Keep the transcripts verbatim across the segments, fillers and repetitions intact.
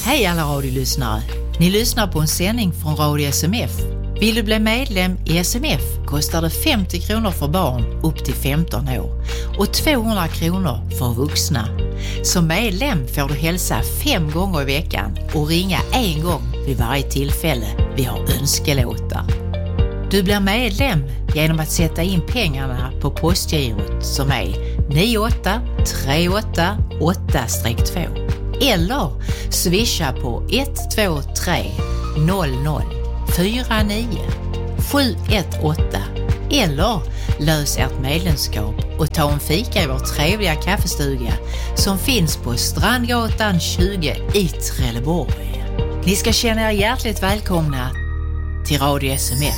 Hej alla radiolyssnare. Ni lyssnar på en sändning från Radio S M F. Vill du bli medlem i S M F kostar det femtio kronor för barn upp till femton år och tvåhundra kronor för vuxna. Som medlem får du hälsa fem gånger i veckan och ringa en gång vid varje tillfälle vi har önskelåtar. Du blir medlem genom att sätta in pengarna på postgirot som är nio åtta tre åtta åtta två eller swisha på ett två tre noll noll fyra nio sju ett åtta eller lös ert medlemskap och ta en fika i vår trevliga kaffestuga som finns på Strandgatan tjugo i Trelleborg. Ni ska känna er hjärtligt välkomna till Radio S M F.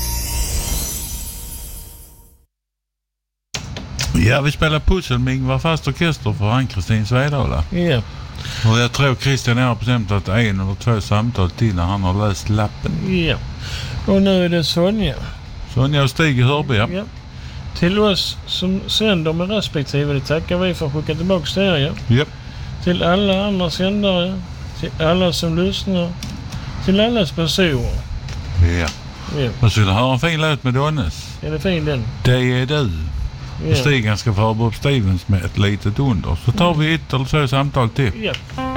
Ja, vi spelar pussel med Ingvar Fast orkester för Ann-Kristin Svedala. Ja. Och jag tror Christian har bestämt att en eller två samtal till när han har läst lappen. Ja. Och nu är det Sonja. Sonja och Stig i Hörby, ja. Ja. Till oss som sänder med respektive, det tackar vi för att skicka tillbaka till er. Ja. Ja. Till alla andra sändare, till alla som lyssnar, till alla sponsorer. Ja. Ja. Man skulle höra en fin låt med Donnes. Är det fin den? Det är du. Ja. Och Stigen ska få Bob Stevens med ett litet under. Så tar vi ett eller två samtal till. Ja.